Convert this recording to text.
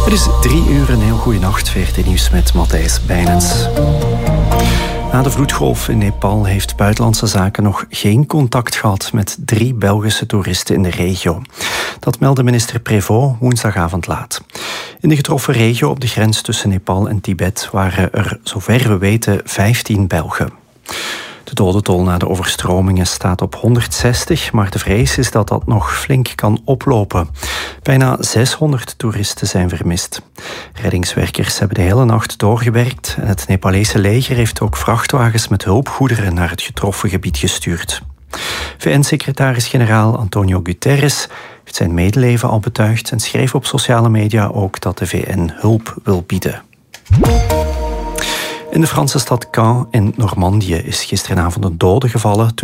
Het is 3 uur, een heel goede nacht. VRT Nieuws met Matthijs Bijnens. Na de vloedgolf in Nepal heeft Buitenlandse Zaken nog geen contact gehad met 3 Belgische toeristen in de regio. Dat meldde minister Prévost woensdagavond laat. In de getroffen regio op de grens tussen Nepal en Tibet waren er, zover we weten, 15 Belgen. De dodental na de overstromingen staat op 160, maar de vrees is dat dat nog flink kan oplopen. Bijna 600 toeristen zijn vermist. Reddingswerkers hebben de hele nacht doorgewerkt en het Nepalese leger heeft ook vrachtwagens met hulpgoederen naar het getroffen gebied gestuurd. VN-secretaris-generaal Antonio Guterres heeft zijn medeleven al betuigd en schreef op sociale media ook dat de VN hulp wil bieden. In de Franse stad Caen in Normandië is gisteravond een dode gevallen